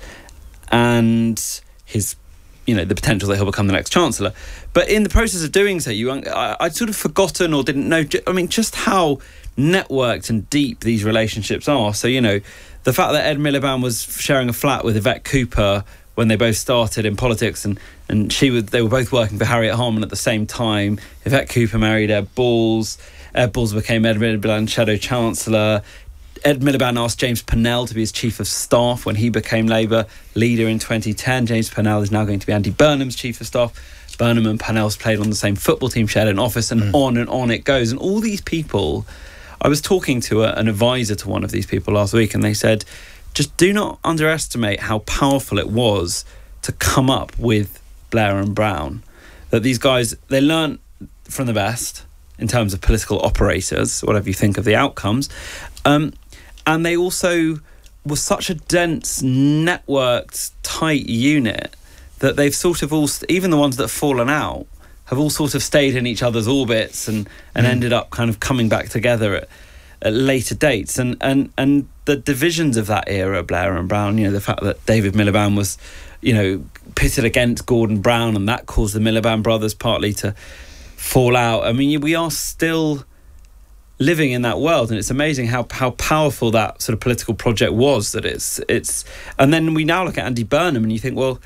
and his, you know, the potential that he'll become the next Chancellor. But in the process of doing so, you, I, I'd sort of forgotten or didn't know, I mean, just how networked and deep these relationships are. So, you know, the fact that Ed Miliband was sharing a flat with Yvette Cooper when they both started in politics, and, and she was, they were both working for Harriet Harman at the same time. Yvette Cooper married Ed Balls. Ed Balls became Ed Miliband's Shadow Chancellor. Ed Miliband asked James Purnell to be his Chief of Staff when he became Labour leader in twenty ten. James Purnell is now going to be Andy Burnham's Chief of Staff. Burnham and Purnell's played on the same football team, shared an office, and mm. on and on it goes. And all these people, I was talking to a, an advisor to one of these people last week, and they said, just do not underestimate how powerful it was to come up with Blair and Brown. That these guys, they learnt from the best in terms of political operators, whatever you think of the outcomes. Um, and they also were such a dense, networked, tight unit that they've sort of all, even the ones that have fallen out, have all sort of stayed in each other's orbits and, and mm. ended up kind of coming back together at, at later dates. And, and, and the divisions of that era, Blair and Brown, you know, the fact that David Miliband was, you know, pitted against Gordon Brown, and that caused the Miliband brothers partly to fall out. I mean, we are still living in that world, and it's amazing how how powerful that sort of political project was. That it's it's, and then we now look at Andy Burnham, and you think, well,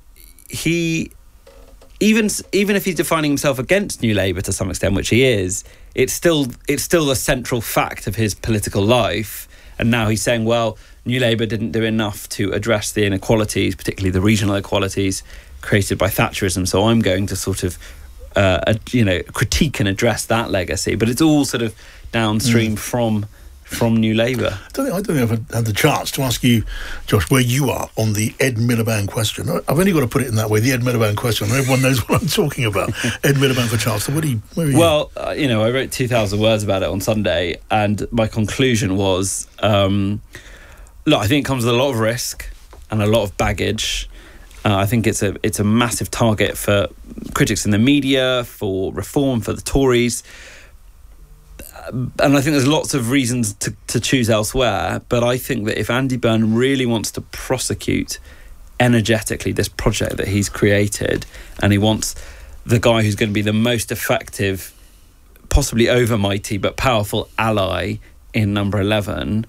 he even even if he's defining himself against New Labour to some extent, which he is, it's still it's still a central fact of his political life. And now he's saying, well, New Labour didn't do enough to address the inequalities, particularly the regional inequalities created by Thatcherism. So I'm going to sort of, uh, uh, you know, critique and address that legacy. But it's all sort of downstream mm. from from New Labour. I don't think, I don't think I've had the chance to ask you, Josh, where you are on the Ed Miliband question. I've only got to put it in that way, the Ed Miliband question. Everyone knows what I'm talking about. Ed Miliband for Chancellor. Where, do you, where are you? Well, uh, you know, I wrote two thousand words about it on Sunday, and my conclusion was, um, look, I think it comes with a lot of risk and a lot of baggage. Uh, I think it's a it's a massive target for critics in the media, for reform, for the Tories. And I think there's lots of reasons to, to choose elsewhere, but I think that if Andy Burnham really wants to prosecute energetically this project that he's created, and he wants the guy who's going to be the most effective, possibly overmighty but powerful ally in number eleven,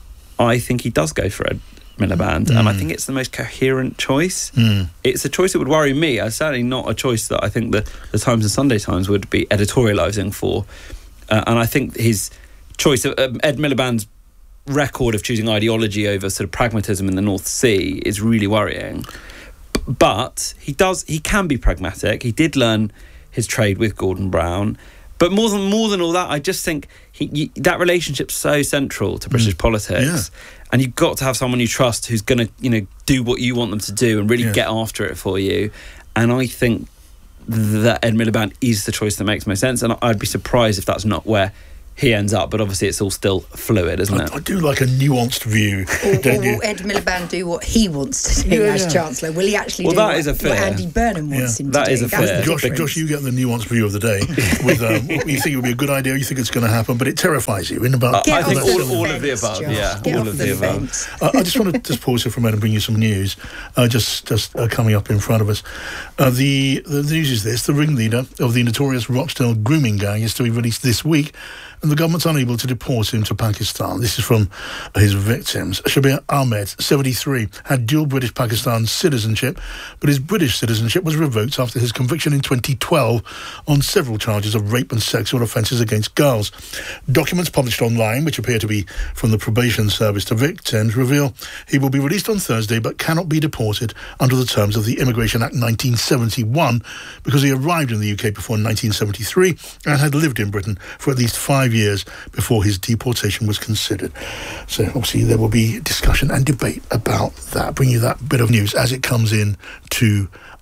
I think he does go for Ed Miliband, mm. and I think it's the most coherent choice. Mm. It's a choice that would worry me. It's certainly not a choice that I think the, the Times and Sunday Times would be editorialising for. Uh, and I think his choice of uh, Ed Miliband's record of choosing ideology over sort of pragmatism in the North Sea is really worrying. B- but he does, he can be pragmatic. He did learn his trade with Gordon Brown. But more than more than all that, I just think he, you, that relationship's so central to British mm. politics, yeah. and you've got to have someone you trust who's going to, you know, do what you want them to do and really yeah. get after it for you. And I think that Ed Miliband is the choice that makes most sense, and I'd be surprised if that's not where he ends up, but obviously it's all still fluid, isn't I, it? I do like a nuanced view. Or, or will Ed Miliband do what he wants to do yeah, as yeah. Chancellor? Will he actually well, do that what, is a fair. what Andy Burnham wants yeah. him that to is do? A fair. Josh, Josh, you get the nuanced view of the day. With um, you think it would be a good idea, you think it's going to happen, but it terrifies you. In about, uh, I think all, all fence, of the above. Josh. Yeah, Get all of the, the above. uh, I just want to just pause here for a minute and bring you some news. Uh, just just uh, coming up in front of us. Uh, the the news is this: the ringleader of the notorious Rochdale grooming gang is to be released this week, and the government's unable to deport him to Pakistan. This is from his victims. Shabir Ahmed, seventy-three, had dual British Pakistan citizenship, but his British citizenship was revoked after his conviction in twenty twelve on several charges of rape and sexual offences against girls. Documents published online, which appear to be from the probation service to victims, reveal he will be released on Thursday but cannot be deported under the terms of the Immigration Act nineteen seventy-one because he arrived in the U K before nineteen seventy-three and had lived in Britain for at least five years before his deportation was considered. So obviously there will be discussion and debate about that. Bring you that bit of news as it comes in to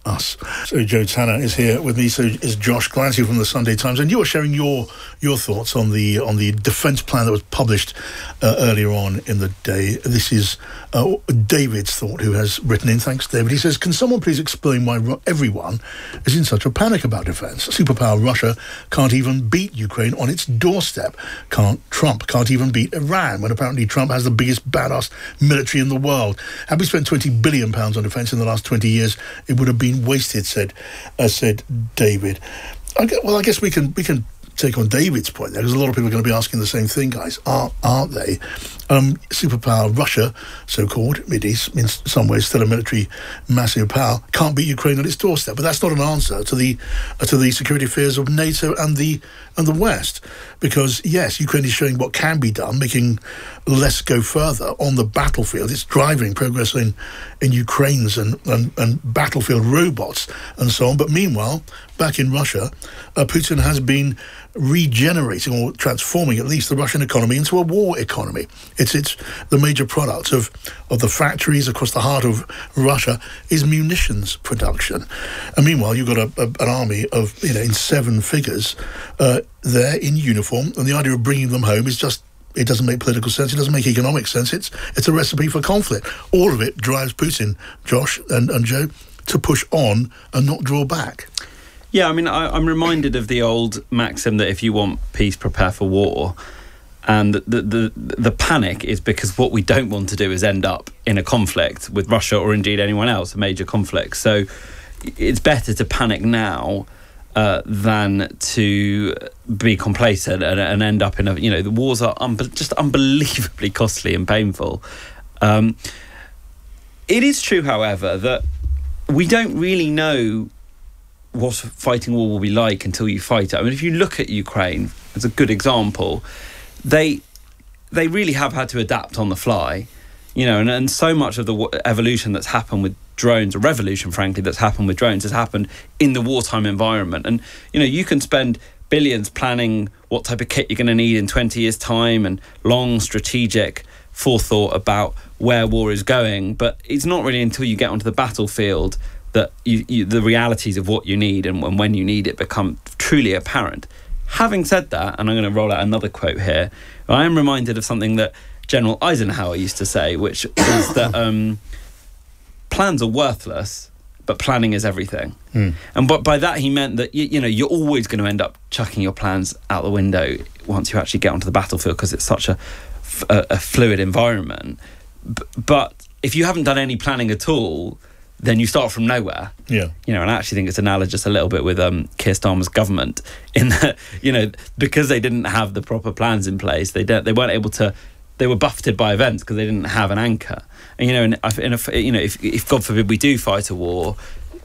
us. So Joe Tanner is here with me. So is Josh Glancy from the Sunday Times, and you are sharing your your thoughts on the on the defence plan that was published uh, earlier on in the day. This is uh, David's thought, who has written in. Thanks, David. He says, "Can someone please explain why ru- everyone is in such a panic about defence? Superpower Russia can't even beat Ukraine on its doorstep. Can't Trump can't even beat Iran when apparently Trump has the biggest badass military in the world. Had we spent twenty billion pounds on defence in the last twenty years, it would have been wasted," said uh, said David. I guess, well, I guess we can we can take on David's point there, because a lot of people are going to be asking the same thing, guys, aren't, aren't they? Um, superpower Russia, so-called, it is in some ways still a military massive power, can't beat Ukraine on its doorstep. But that's not an answer to the uh, to the security fears of NATO and the and the West, because yes, Ukraine is showing what can be done, making less go further on the battlefield. It's driving progress in in Ukraine's and, and, and battlefield robots and so on. But meanwhile, back in Russia, uh, Putin has been regenerating or transforming at least the Russian economy into a war economy. It's it's the major product of, of the factories across the heart of Russia is munitions production. And meanwhile, you've got a, a, an army of, you know, in seven figures uh, there in uniform, and the idea of bringing them home is just, it doesn't make political sense, it doesn't make economic sense, it's it's a recipe for conflict. All of it drives Putin, Josh and, and Joe, to push on and not draw back. Yeah, I mean, I, I'm reminded of the old maxim that if you want peace, prepare for war. And the, the the panic is because what we don't want to do is end up in a conflict with Russia or indeed anyone else, a major conflict. So it's better to panic now uh, than to be complacent and, and end up in a, you know, the wars are un- just unbelievably costly and painful. Um, it is true, however, that we don't really know what fighting war will be like until you fight it. I mean, if you look at Ukraine as a good example, they they really have had to adapt on the fly, you know, and, and so much of the w- evolution that's happened with drones, or revolution, frankly, that's happened with drones has happened in the wartime environment. And, you know, you can spend billions planning what type of kit you're going to need in twenty years' time and long strategic forethought about where war is going, but it's not really until you get onto the battlefield that you, you, the realities of what you need and, and when you need it become truly apparent. Having said that, and I'm going to roll out another quote here, I am reminded of something that General Eisenhower used to say, which is that um, plans are worthless, but planning is everything. Mm. And but by that he meant that, you, you know, you're always going to end up chucking your plans out the window once you actually get onto the battlefield, because it's such a, a, a fluid environment. B- but if you haven't done any planning at all, then you start from nowhere. Yeah. You know, and I actually think it's analogous a little bit with um, Keir Starmer's government, in that, you know, because they didn't have the proper plans in place, they don't, they weren't able to, they were buffeted by events because they didn't have an anchor. And, you know, in, in a, you know, if, if God forbid we do fight a war,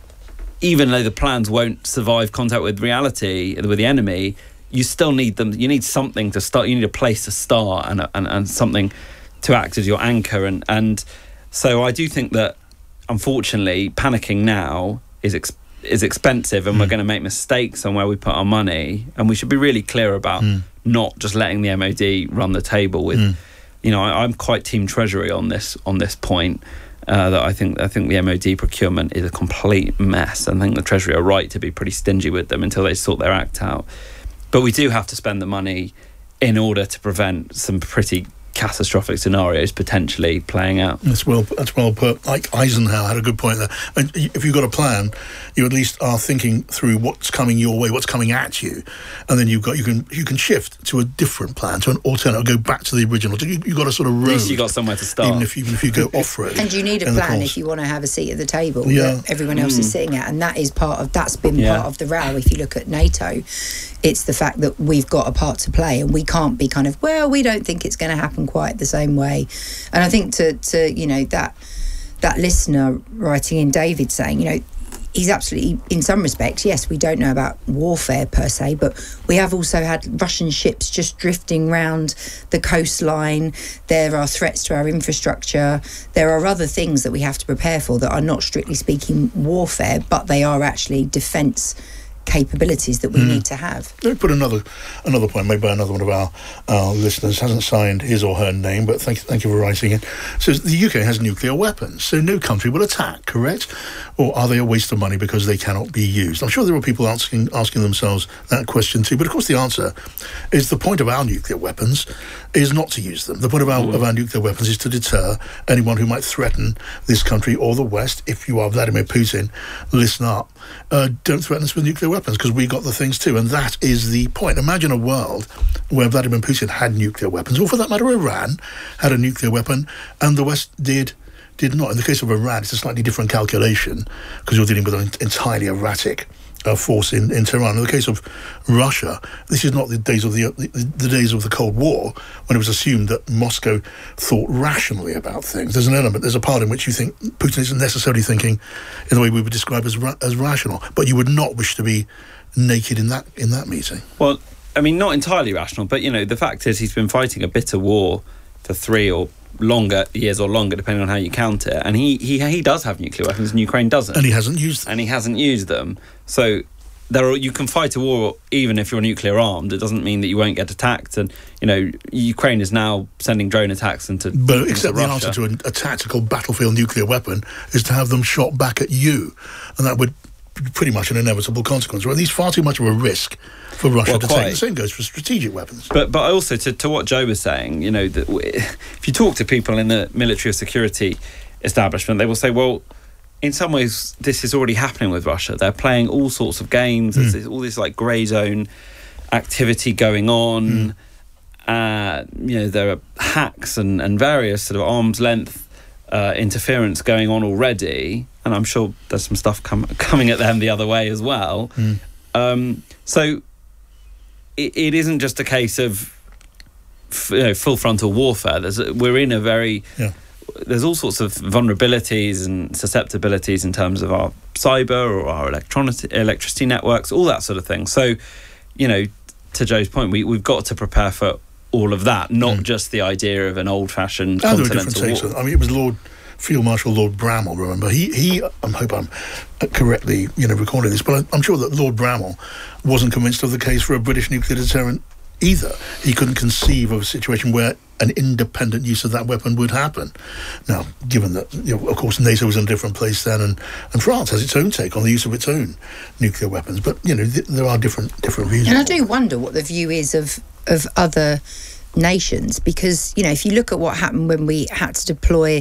even though the plans won't survive contact with reality, with the enemy, you still need them. You need something to start. You need a place to start and and, and something to act as your anchor. And, and so I do think that, unfortunately, panicking now is ex- is expensive, and mm. we're going to make mistakes on where we put our money. And we should be really clear about mm. not just letting the M O D run the table with. Mm. You know, I, I'm quite Team Treasury on this on this point. Uh, that I think I think the M O D procurement is a complete mess. I think the Treasury are right to be pretty stingy with them until they sort their act out. But we do have to spend the money in order to prevent some pretty catastrophic scenarios potentially playing out. That's well. That's well put. Like Eisenhower had a good point there. And if you've got a plan, you at least are thinking through what's coming your way, what's coming at you, and then you've got you can you can shift to a different plan, to an alternative, go back to the original. You, you've got a sort of road. At least you got somewhere to start. Even if even if you go off road. And you need a plan if you want to have a seat at the table yeah. that everyone else mm. is sitting at, and that is part of that's been yeah. part of the row. If you look at NATO, it's the fact that we've got a part to play, and we can't be kind of, well, we don't think it's going to happen quite the same way. And I think to, to you know, that that listener writing in, David, saying, you know, he's absolutely, in some respects, yes, we don't know about warfare per se, but we have also had Russian ships just drifting round the coastline. There are threats to our infrastructure. There are other things that we have to prepare for that are not strictly speaking warfare, but they are actually defence capabilities that we Mm. need to have. Let me put another another point made by another one of our, our listeners. Hasn't signed his or her name, but thank, thank you for writing it. Says the U K has nuclear weapons, so no country will attack, correct? Or are they a waste of money because they cannot be used? I'm sure there are people asking asking themselves that question too, but of course the answer is the point of our nuclear weapons is not to use them. The point of our, mm. of our nuclear weapons is to deter anyone who might threaten this country or the West. If you are Vladimir Putin, listen up. Uh, don't threaten us with nuclear weapons, because we got the things too, and that is the point. Imagine a world where Vladimir Putin had nuclear weapons, or for that matter Iran had a nuclear weapon, and the West did did not. In the case of Iran, it's a slightly different calculation, because you're dealing with an entirely erratic uh, force in, in Tehran. In the case of Russia, this is not the days of the, the the days of the Cold War, when it was assumed that Moscow thought rationally about things. There's an element, there's a part in which you think Putin isn't necessarily thinking in the way we would describe as ra- as rational, but you would not wish to be naked in that in that meeting. Well, I mean, not entirely rational, but, you know, the fact is he's been fighting a bitter war for three or longer years or longer, depending on how you count it, and he he he does have nuclear weapons and Ukraine doesn't, and he hasn't used them and he hasn't used them. So there are, you can fight a war even if you're nuclear armed. It doesn't mean that you won't get attacked, and, you know, Ukraine is now sending drone attacks into but into except the Russia. answer to a, a tactical battlefield nuclear weapon is to have them shot back at you, and that would be pretty much an inevitable consequence, or at least far too much of a risk for Russia Well, to quite. take. The same goes for strategic weapons. But but also to, to what Joe was saying, you know, that w- if you talk to people in the military or security establishment, they will say, well, in some ways this is already happening with Russia. They're playing all sorts of games. Mm. There's this, all this like grey zone activity going on. Mm. Uh, you know, there are hacks and, and various sort of arm's length uh, interference going on already, and I'm sure there's some stuff com- coming at them the other way as well. Mm. Um, so it, it isn't just a case of f- you know, full frontal warfare. There's a, we're in a very yeah. there's all sorts of vulnerabilities and susceptibilities in terms of our cyber or our electronic electricity networks, all that sort of thing. So, you know, to Joe's point, we we've got to prepare for all of that, not mm. just the idea of an old-fashioned And there were different continental takes. war. I mean, it was Lord Field Marshal Lord Bramall, remember? He, he I hope I'm correctly, you know, recording this, but I'm sure that Lord Bramall wasn't convinced of the case for a British nuclear deterrent either. He couldn't conceive of a situation where an independent use of that weapon would happen. Now, given that, you know, of course, NATO was in a different place then, and, and France has its own take on the use of its own nuclear weapons, but, you know, th- there are different different views. And I do wonder what the view is of of other nations, because, you know, if you look at what happened when we had to deploy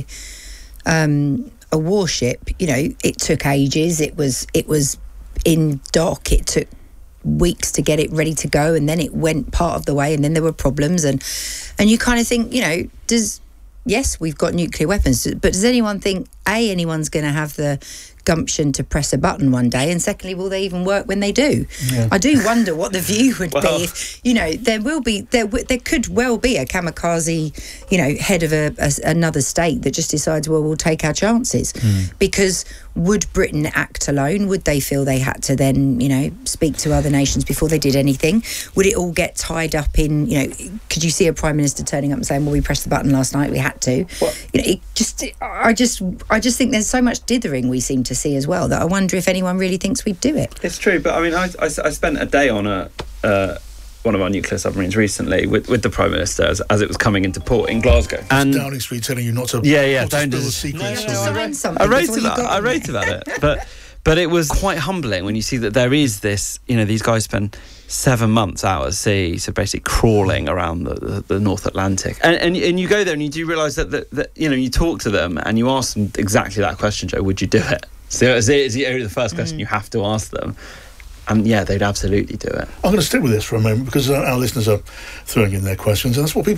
um, a warship, you know, it took ages. It was it was in dock. It took weeks to get it ready to go, and then it went part of the way, and then there were problems, and and you kind of think, you know, does yes, we've got nuclear weapons, but does anyone think A, anyone's going to have the gumption to press a button one day, and secondly, will they even work when they do? Yeah. I do wonder what the view would Well, be if, you know, there will be there w- there could well be a kamikaze, you know, head of a, a another state that just decides, well, we'll take our chances. Mm. Because would Britain act alone? Would they feel they had to then, you know, speak to other nations before they did anything? Would it all get tied up in, you know, could you see a prime minister turning up and saying, well, we pressed the button last night, we had to? What? You know, it just I just I just think there's so much dithering we seem to see as well, that I wonder if anyone really thinks we'd do it. It's true, but I mean, I, I, I spent a day on a uh, one of our nuclear submarines recently with, with the Prime Minister as, as it was coming into port in Glasgow. And Downing Street telling you not to, yeah, yeah, not to don't spill the just- secrets. No, no, or- no, I something I wrote before you about got I on wrote there. about it, but but it was quite humbling when you see that there is this. You know, these guys spend seven months out at sea, so basically crawling around the, the, the North Atlantic, and, and and you go there and you do realise that, that that you know, you talk to them and you ask them exactly that question, Joe. Would you do it? So it's it's the first question Mm. you have to ask them. And yeah, they'd absolutely do it. I'm going to stick with this for a moment, because our, our listeners are throwing in their questions, and that's what people